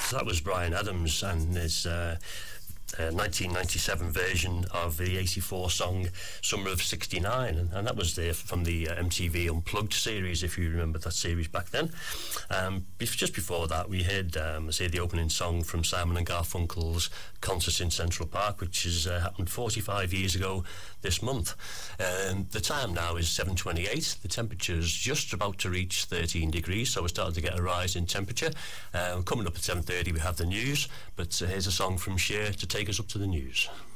So that was Bryan Adams and his 1997 version of the 84 song Summer of 69, and that was there from the MTV Unplugged series, if you remember that series back then. Just before that we heard the opening song from Simon and Garfunkel's concert in Central Park, which has happened 45 years ago this month. The time now is 7:28. The temperature is just about to reach 13 degrees, so we're starting to get a rise in temperature. Coming up at 7:30 we have the news, but here's a song from Cher to take us up to the news.